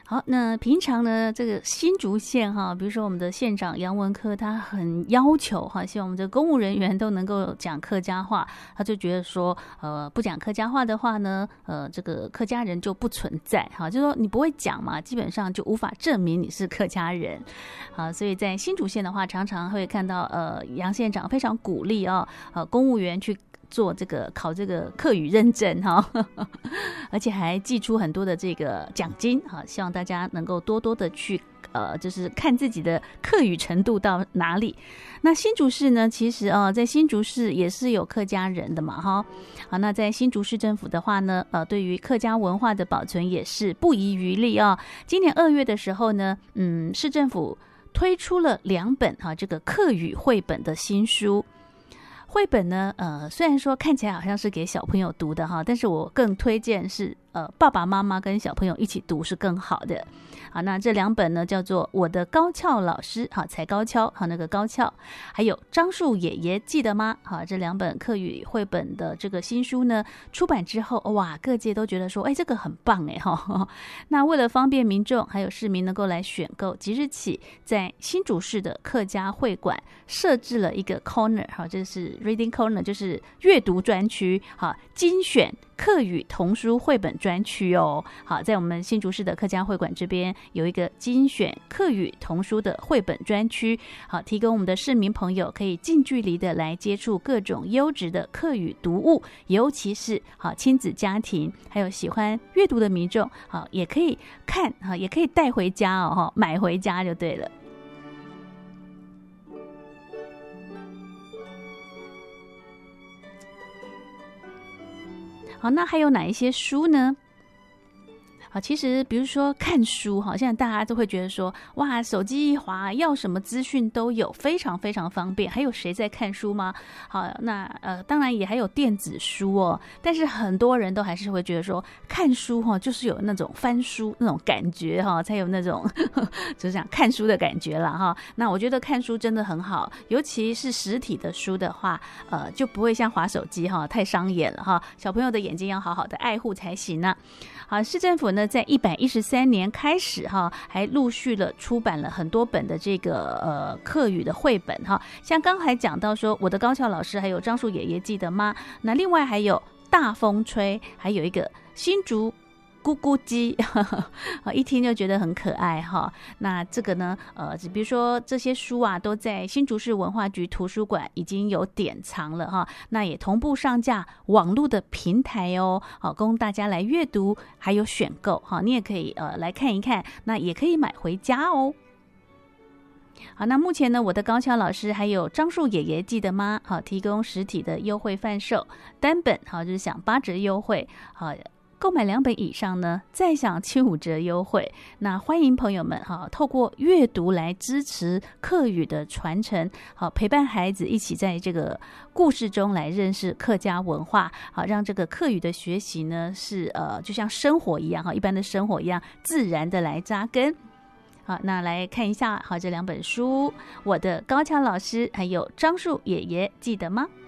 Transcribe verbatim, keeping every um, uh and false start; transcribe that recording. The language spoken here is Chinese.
好，那平常呢，这个新竹县哈，比如说我们的县长杨文科，他很要求哈，希望我们的公务人员都能够讲客家话。他就觉得说，呃，不讲客家话的话呢，呃，这个客家人就不存在哈，就说你不会讲嘛，基本上就无法证明你是客家人。好，所以在新竹县的话，常常会看到呃杨县长非常鼓励哦，呃公务员去做这个考这个客语认证哈，而且还寄出很多的这个奖金哈，希望大家能够多多的去呃，就是看自己的客语程度到哪里。那新竹市呢，其实呃，在新竹市也是有客家人的嘛哈。好，那在新竹市政府的话呢，呃，对于客家文化的保存也是不遗余力啊。今年二月的时候呢，嗯，市政府推出了两本哈、啊、这个客语绘本的新书。绘本呢，呃，虽然说看起来好像是给小朋友读的哈，但是我更推荐是呃爸爸妈妈跟小朋友一起读是更好的。好，那这两本呢叫做《我的高跷老师》好，才高跷好那个高跷，还有张树爷爷记得吗？好，这两本客语绘本的这个新书呢出版之后，哇，各界都觉得说，哎，这个很棒哎哈。那为了方便民众还有市民能够来选购，即日起在新竹市的客家会馆设置了一个 corner 好，这是 reading corner， 就是阅读专区，好，精选客语童书绘本专区哦。好，在我们新竹市的客家会馆这边有一个精选客语童书的绘本专区，好，提供我们的市民朋友可以近距离的来接触各种优质的客语读物，尤其是好亲子家庭还有喜欢阅读的民众，好也可以看，好也可以带回家哦，买回家就对了。好，那还有哪一些书呢？好，其实比如说看书哈，现在大家都会觉得说，哇，手机一滑，要什么资讯都有，非常非常方便。还有谁在看书吗？好，那呃，当然也还有电子书哦。但是很多人都还是会觉得说，看书哈，就是有那种翻书那种感觉哈，才有那种呵呵就是讲看书的感觉啦哈。那我觉得看书真的很好，尤其是实体的书的话，呃，就不会像滑手机哈，太伤眼了哈。小朋友的眼睛要好好的爱护才行呢。好，市政府呢，在一百一十三年开始哈，还陆续了出版了很多本的这个呃客语的绘本哈，像刚才讲到说我的高跷老师，还有张树爷爷记得吗？那另外还有大风吹，还有一个新竹咕咕鸡，一听就觉得很可爱哈。那这个呢，呃，比如说这些书啊，都在新竹市文化局图书馆已经有典藏了哈。那也同步上架网络的平台哦，好，供大家来阅读，还有选购哈。你也可以呃来看一看，那也可以买回家哦。好，那目前呢，我的高跷老师还有张树爷爷记得吗？好，提供实体的优惠贩售，单本好就是享八折优惠，好。购买两本以上呢，再享七五折优惠。那欢迎朋友们哈，透过阅读来支持客语的传承，好陪伴孩子一起在这个故事中来认识客家文化，好让这个客语的学习呢是呃就像生活一样哈，一般的生活一样自然的来扎根。好，那来看一下好这两本书，我的高跷老师还有张树爷爷记得吗？